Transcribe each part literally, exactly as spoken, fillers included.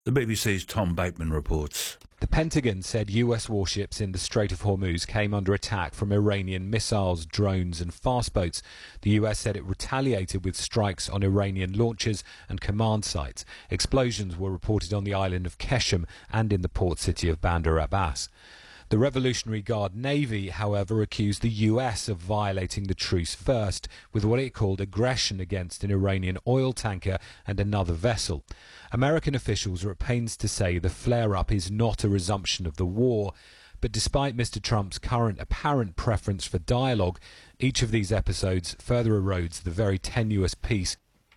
The B B C's Tom Bateman reports. The Pentagon said U S warships in the Strait of Hormuz came under attack from Iranian missiles, drones and fast boats. The U S said it retaliated with strikes on Iranian launchers and command sites. Explosions were reported on the island of Keshem and in the port city of Bandar Abbas. The Revolutionary Guard Navy, however, accused the U S of violating the truce first with what it called aggression against an Iranian oil tanker and another vessel. American officials are at pains to say the flare-up is not a resumption of the war, but despite Mister Trump's current apparent preference for dialogue, each of these episodes further erodes the very tenuous peace.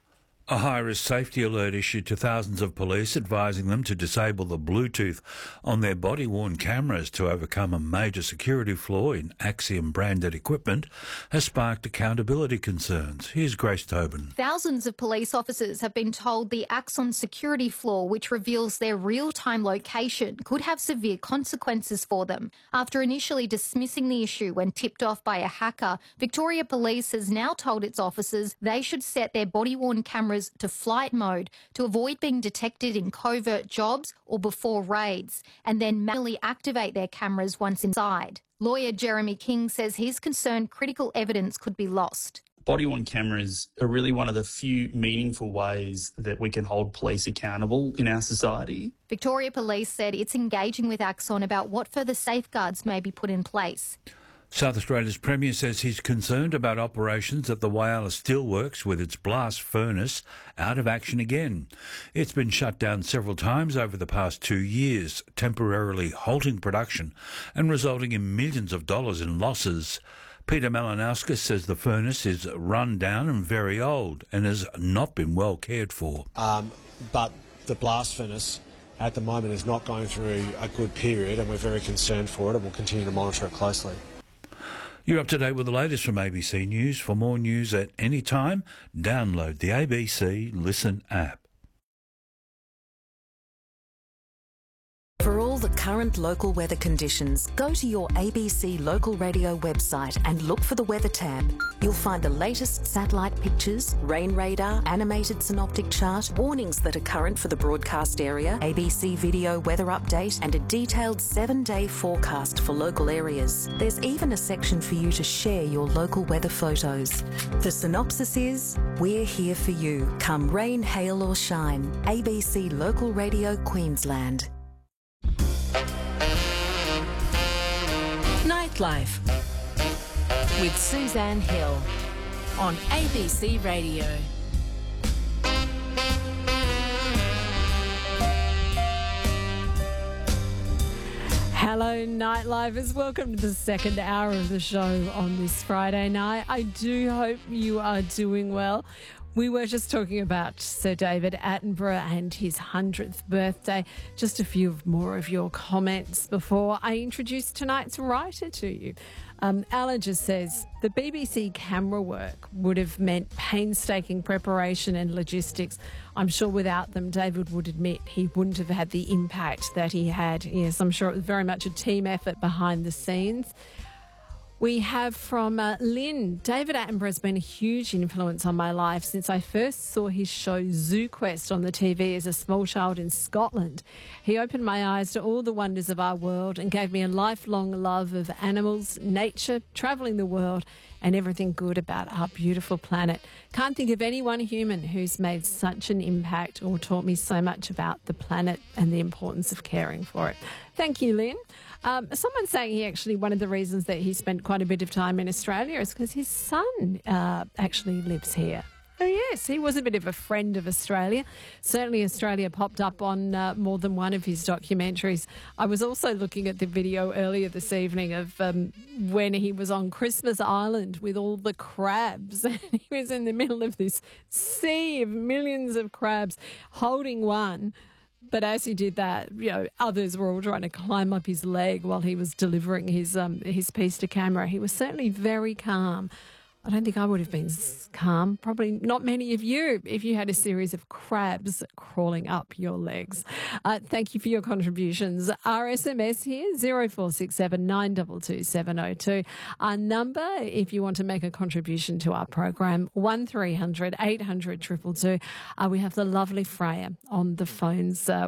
A high-risk safety alert issued to thousands of police advising them to disable the Bluetooth on their body-worn cameras to overcome a major security flaw in Axiom-branded equipment has sparked accountability concerns. Here's Grace Tobin. Thousands of police officers have been told the Axon security flaw, which reveals their real-time location, could have severe consequences for them. After initially dismissing the issue when tipped off by a hacker, Victoria Police has now told its officers they should set their body-worn cameras to flight mode to avoid being detected in covert jobs or before raids, and then manually activate their cameras once inside. Lawyer Jeremy King says he's concerned critical evidence could be lost. Body-worn cameras are really one of the few meaningful ways that we can hold police accountable in our society. Victoria Police said it's engaging with Axon about what further safeguards may be put in place. South Australia's Premier says he's concerned about operations at the Whyalla Steelworks with its blast furnace out of action again. It's been shut down several times over the past two years, temporarily halting production and resulting in millions of dollars in losses. Peter Malinauskas says the furnace is run down and very old and has not been well cared for. Um, but the blast furnace at the moment is not going through a good period, and we're very concerned for it, and we'll continue to monitor it closely. You're up to date with the latest from A B C News. For more news at any time, download the A B C Listen app. For all the current local weather conditions, go to your A B C local radio website and look for the weather tab. You'll find the latest satellite pictures, rain radar, animated synoptic chart, warnings that are current for the broadcast area, A B C video weather update, and a detailed seven-day forecast for local areas. There's even a section for you to share your local weather photos. The synopsis is, we're here for you. Come rain, hail or shine. A B C Local Radio Queensland. Nightlife with Suzanne Hill on A B C Radio. Hello, Nightlifers. Welcome to the second hour of the show on this Friday night. I do hope you are doing well. We were just talking about Sir David Attenborough and his hundredth birthday. Just a few more of your comments before I introduce tonight's writer to you. Um, Alan just says, the B B C camera work would have meant painstaking preparation and logistics. I'm sure without them, David would admit he wouldn't have had the impact that he had. Yes, I'm sure it was very much a team effort behind the scenes. We have from uh, Lynn, David Attenborough has been a huge influence on my life since I first saw his show Zoo Quest on the T V as a small child in Scotland. He opened my eyes to all the wonders of our world and gave me a lifelong love of animals, nature, travelling the world and everything good about our beautiful planet. Can't think of anyone human who's made such an impact or taught me so much about the planet and the importance of caring for it. Thank you, Lynn. Um, someone's saying he actually, one of the reasons that he spent quite a bit of time in Australia is because his son uh, actually lives here. Oh, yes, he was a bit of a friend of Australia. Certainly Australia popped up on uh, more than one of his documentaries. I was also looking at the video earlier this evening of um, when he was on Christmas Island with all the crabs. He was in the middle of this sea of millions of crabs holding one. But as he did that, you know, others were all trying to climb up his leg while he was delivering his um, his piece to camera. He was certainly very calm. I don't think I would have been calm. Probably not many of you if you had a series of crabs crawling up your legs. Uh, thank you for your contributions. Our S M S here, zero four six seven nine two two seven zero two. Our number, if you want to make a contribution to our program, one three hundred eight hundred two two two. Uh, we have the lovely Freya on the phones uh,